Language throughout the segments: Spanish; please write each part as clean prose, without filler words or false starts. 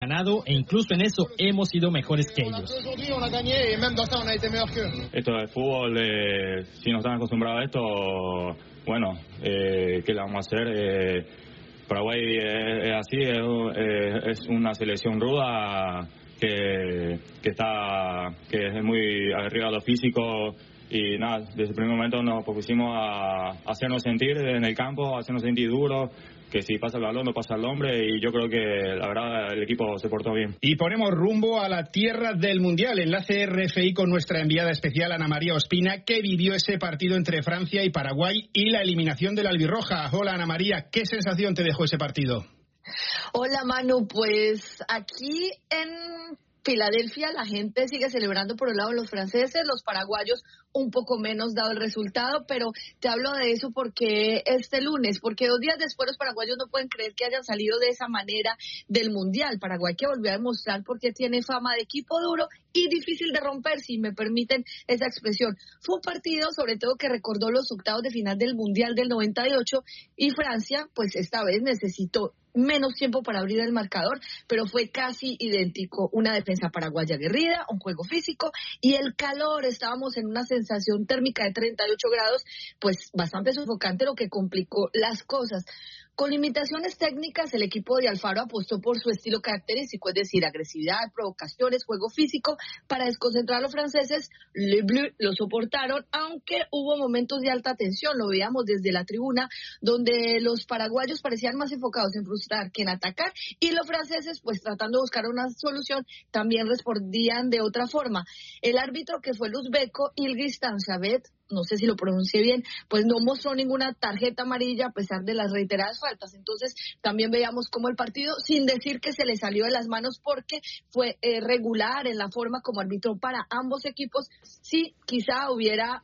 ganado e incluso en eso hemos sido mejores que ellos. Esto de fútbol, si no están acostumbrados a esto, bueno, ¿qué le vamos a hacer? Paraguay es así, es una selección ruda que es muy arriba de lo físico. Y nada, desde el primer momento nos propusimos a hacernos sentir en el campo, a hacernos sentir duros, que si pasa el balón no pasa el hombre, y yo creo que la verdad el equipo se portó bien. Y ponemos rumbo a la tierra del Mundial. Enlace RFI con nuestra enviada especial Ana María Ospina, que vivió ese partido entre Francia y Paraguay y la eliminación de la albirroja. Hola Ana María, ¿qué sensación te dejó ese partido? Hola Manu, pues aquí en Filadelfia la gente sigue celebrando por un lado los franceses, los paraguayos un poco menos dado el resultado, pero te hablo de eso porque este lunes, porque 2 días después los paraguayos no pueden creer que hayan salido de esa manera del Mundial. Paraguay que volvió a demostrar porque tiene fama de equipo duro y difícil de romper, si me permiten esa expresión. Fue un partido sobre todo que recordó los octavos de final del Mundial del 98 y Francia pues esta vez necesitó menos tiempo para abrir el marcador, pero fue casi idéntico. Una defensa paraguaya aguerrida, un juego físico y el calor. Estábamos en una sensación térmica de 38 grados, pues bastante sofocante, lo que complicó las cosas. Con limitaciones técnicas, el equipo de Alfaro apostó por su estilo característico, es decir, agresividad, provocaciones, juego físico, para desconcentrar a los franceses. Les Bleus lo soportaron, aunque hubo momentos de alta tensión, lo veíamos desde la tribuna, donde los paraguayos parecían más enfocados en frustrar que en atacar, y los franceses, pues tratando de buscar una solución, también respondían de otra forma. El árbitro, que fue el uzbeco Ilgiz Tansavet, no sé si lo pronuncié bien, pues no mostró ninguna tarjeta amarilla a pesar de las reiteradas faltas. Entonces también veíamos cómo el partido, sin decir que se le salió de las manos, porque fue regular en la forma como arbitró para ambos equipos, sí quizá hubiera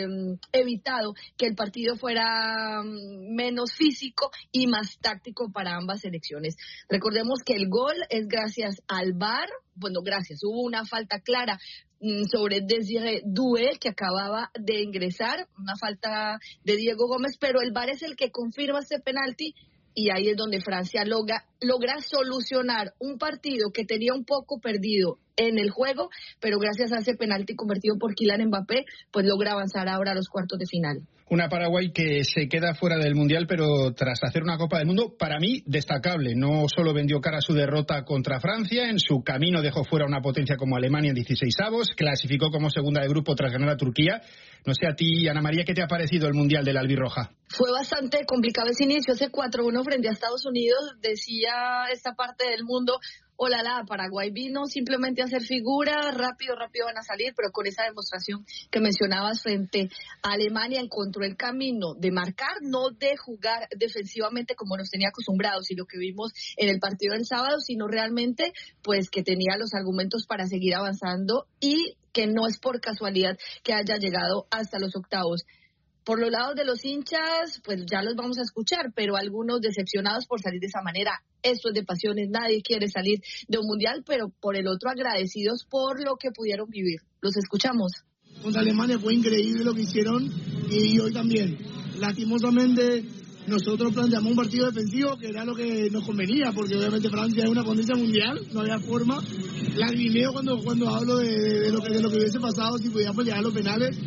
evitado que el partido fuera menos físico y más táctico para ambas selecciones. Recordemos que el gol es gracias al VAR. Bueno, gracias, hubo una falta clara sobre Désiré Doué, que acababa de ingresar, una falta de Diego Gómez, pero el VAR es el que confirma este penalti, y ahí es donde Francia logra solucionar un partido que tenía un poco perdido en el juego, pero gracias a ese penalti convertido por Kylian Mbappé, pues logra avanzar ahora a los cuartos de final. Una Paraguay que se queda fuera del Mundial, pero tras hacer una Copa del Mundo, para mí, destacable. No solo vendió cara a su derrota contra Francia, en su camino dejó fuera una potencia como Alemania en 16avos, clasificó como segunda de grupo tras ganar a Turquía. No sé a ti, Ana María, ¿qué te ha parecido el Mundial de la albirroja? Fue bastante complicado ese inicio, ese 4-1 frente a Estados Unidos, decía esta parte del mundo. Paraguay vino simplemente a hacer figura, rápido van a salir, pero con esa demostración que mencionabas frente a Alemania encontró el camino de marcar, no de jugar defensivamente como nos tenía acostumbrados y lo que vimos en el partido del sábado, sino realmente pues que tenía los argumentos para seguir avanzando y que no es por casualidad que haya llegado hasta los octavos. Por los lados de los hinchas, pues ya los vamos a escuchar, pero algunos decepcionados por salir de esa manera. Esto es de pasiones, nadie quiere salir de un mundial, pero por el otro agradecidos por lo que pudieron vivir. Los escuchamos. Contra Alemania fue increíble lo que hicieron y hoy también. Lastimosamente nosotros planteamos un partido defensivo que era lo que nos convenía, porque obviamente Francia es una potencia mundial, no había forma. La guineo cuando hablo de lo que hubiese pasado si podíamos llegar a los penales,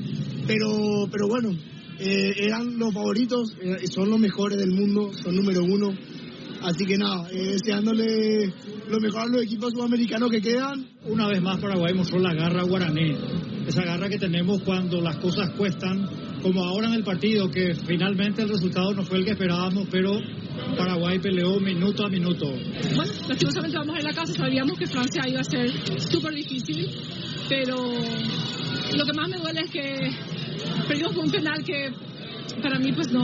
pero bueno. Eran los favoritos, son los mejores del mundo, son número 1, así que nada, deseándole lo mejor a los equipos sudamericanos que quedan. Una vez más Paraguay mostró la garra guaraní, esa garra que tenemos cuando las cosas cuestan, como ahora en el partido, que finalmente el resultado no fue el que esperábamos, pero Paraguay peleó minuto a minuto. Bueno, lastimosamente vamos a la casa, sabíamos que Francia iba a ser súper difícil, pero lo que más me duele es que perdimos por un penal que para mí pues no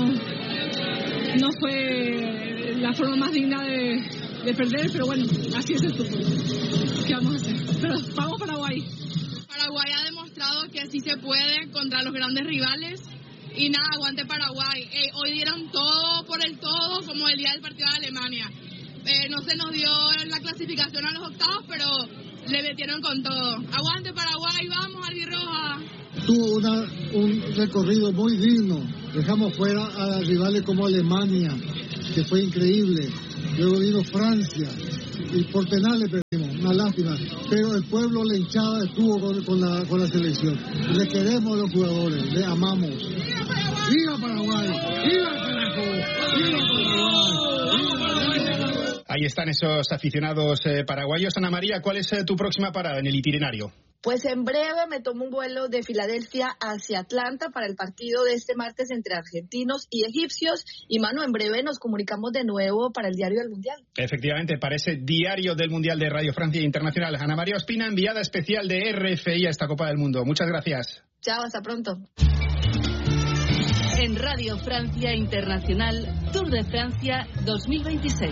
fue la forma más digna de perder, pero bueno, así es el fútbol. ¿Qué vamos a hacer? Pero vamos Paraguay. Paraguay ha demostrado que sí se puede contra los grandes rivales y nada, aguante Paraguay. Hoy dieron todo por el todo, como el día del partido de Alemania. No se nos dio la clasificación a los octavos, pero le metieron con todo. Aguante Paraguay, vamos albirroja. Tuvo un recorrido muy digno. Dejamos fuera a rivales como Alemania, que fue increíble. luego vino Francia, y por penales perdimos, una lástima, pero el pueblo, la hinchada estuvo con la selección. Le queremos a los jugadores, le amamos. ¡Viva Paraguay! ¡Viva Carajo! ¡Viva Paraguay! Ahí están esos aficionados paraguayos. Ana María, ¿cuál es tu próxima parada en el itinerario? Pues en breve me tomo un vuelo de Filadelfia hacia Atlanta para el partido de este martes entre argentinos y egipcios. Y Manu, en breve nos comunicamos de nuevo para el Diario del Mundial. Efectivamente, para ese Diario del Mundial de Radio Francia Internacional. Ana María Ospina, enviada especial de RFI a esta Copa del Mundo. Muchas gracias. Chao, hasta pronto. En Radio Francia Internacional, Tour de Francia 2026.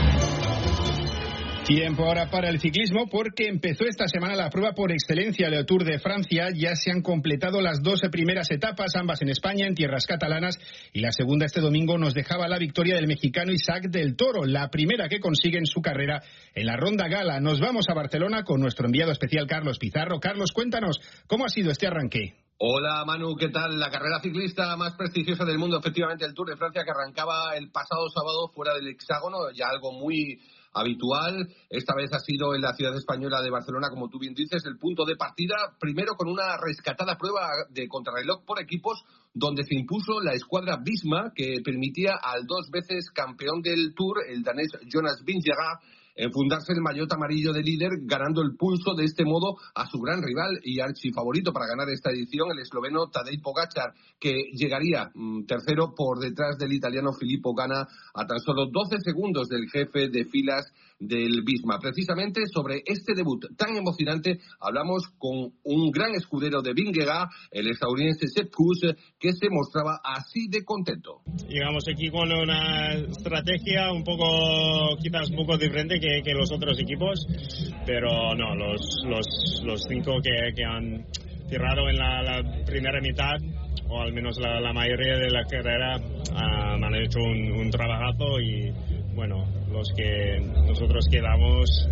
Tiempo ahora para el ciclismo, porque empezó esta semana la prueba por excelencia, el Tour de Francia. Ya se han completado las 12 primeras etapas, ambas en España, en tierras catalanas, y la segunda este domingo nos dejaba la victoria del mexicano Isaac del Toro, la primera que consigue en su carrera en la Ronda Gala. Nos vamos a Barcelona con nuestro enviado especial Carlos Pizarro. Carlos, cuéntanos, ¿cómo ha sido este arranque? Hola Manu, ¿qué tal? La carrera ciclista más prestigiosa del mundo, efectivamente el Tour de Francia, que arrancaba el pasado sábado fuera del hexágono, ya algo muy habitual. Esta vez ha sido en la ciudad española de Barcelona, como tú bien dices, el punto de partida, primero con una rescatada prueba de contrarreloj por equipos, donde se impuso la escuadra Visma, que permitía al 2 veces campeón del Tour, el danés Jonas Vingegaard, fundarse el maillot amarillo de líder, ganando el pulso de este modo a su gran rival y archifavorito para ganar esta edición, el esloveno Tadej Pogačar, que llegaría tercero por detrás del italiano Filippo Ganna a tan solo 12 segundos del jefe de filas del Visma. Precisamente sobre este debut tan emocionante hablamos con un gran escudero de Vingegaard, el estadounidense Sepp Kuss, que se mostraba así de contento. Llegamos aquí con una estrategia quizás un poco diferente que los otros equipos, pero no, los 5 que han tirado en la primera mitad, o al menos la mayoría de la carrera, han hecho un trabajazo, y bueno, nosotros quedamos,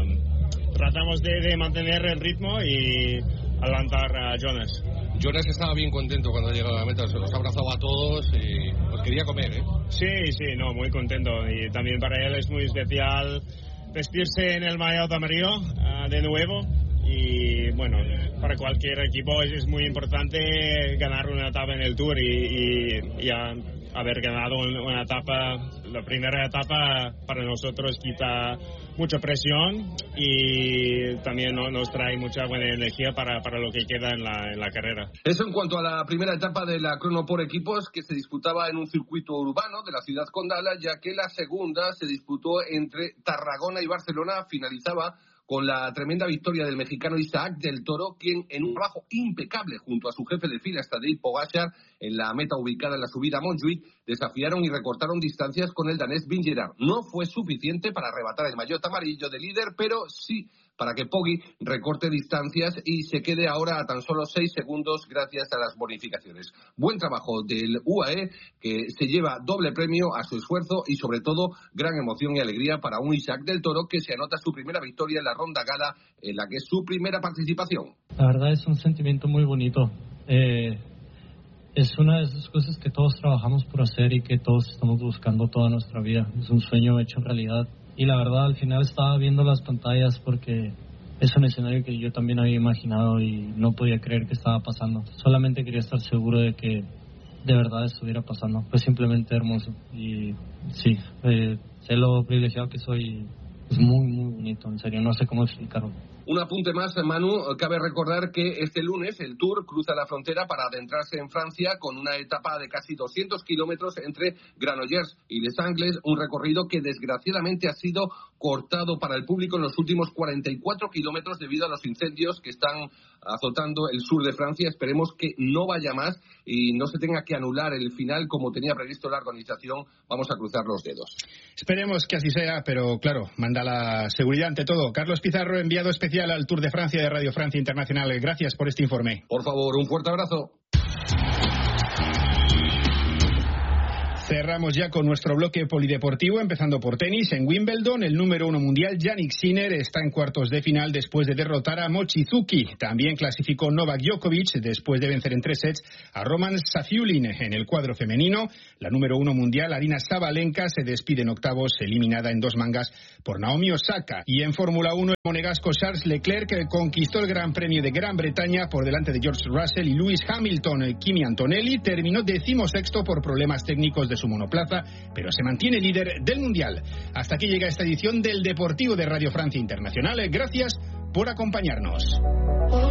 tratamos de mantener el ritmo y adelantar a Jonas. Jonas estaba bien contento cuando llegó a la meta, se los abrazaba a todos y los quería comer, ¿eh? Sí, no, muy contento, y también para él es muy especial vestirse en el maillot amarillo de nuevo, y bueno, para cualquier equipo es muy importante ganar una etapa en el Tour, y haber ganado una etapa, la primera etapa, para nosotros quita mucha presión y también nos trae mucha buena energía para lo que queda en la carrera. Eso en cuanto a la primera etapa de la crono por equipos, que se disputaba en un circuito urbano de la ciudad condal, ya que la segunda se disputó entre Tarragona y Barcelona. Finalizaba con la tremenda victoria del mexicano Isaac del Toro, quien en un trabajo impecable junto a su jefe de filas Tadej Pogačar en la meta ubicada en la subida a Montjuïc, desafiaron y recortaron distancias con el danés Vingegaard. No fue suficiente para arrebatar el maillot amarillo de líder, pero sí para que Poggi recorte distancias y se quede ahora a tan solo 6 segundos gracias a las bonificaciones. Buen trabajo del UAE, que se lleva doble premio a su esfuerzo y sobre todo gran emoción y alegría para un Isaac del Toro que se anota su primera victoria en la Ronda Gala, en la que es su primera participación. La verdad es un sentimiento muy bonito. Es una de esas cosas que todos trabajamos por hacer y que todos estamos buscando toda nuestra vida. Es un sueño hecho realidad. Y la verdad, al final estaba viendo las pantallas porque es un escenario que yo también había imaginado y no podía creer que estaba pasando. Solamente quería estar seguro de que de verdad estuviera pasando. Fue simplemente hermoso. Y sí, sé lo privilegiado que soy. Es muy, muy bonito, en serio. No sé cómo explicarlo. Un apunte más, Manu, cabe recordar que este lunes el Tour cruza la frontera para adentrarse en Francia con una etapa de casi 200 kilómetros entre Granollers y Les Angles, un recorrido que desgraciadamente ha sido cortado para el público en los últimos 44 kilómetros debido a los incendios que están azotando el sur de Francia. Esperemos que no vaya más y no se tenga que anular el final como tenía previsto la organización. Vamos a cruzar los dedos. Esperemos que así sea, pero claro, manda la seguridad ante todo. Carlos Pizarro, enviado especial al Tour de Francia de Radio Francia Internacional. Gracias por este informe. Por favor, un fuerte abrazo. Cerramos ya con nuestro bloque polideportivo, empezando por tenis. En Wimbledon, el número 1 mundial, Jannik Sinner, está en cuartos de final después de derrotar a Mochizuki. También clasificó Novak Djokovic después de vencer en 3 sets a Roman Safiullin. En el cuadro femenino, la número 1 mundial, Aryna Sabalenka, se despide en octavos, eliminada en 2 mangas por Naomi Osaka. Y en Fórmula 1, el monegasco Charles Leclerc conquistó el Gran Premio de Gran Bretaña por delante de George Russell y Lewis Hamilton. Kimi Antonelli terminó 16º por problemas técnicos de su monoplaza, pero se mantiene líder del Mundial. Hasta aquí llega esta edición del Deportivo de Radio Francia Internacional. Gracias por acompañarnos.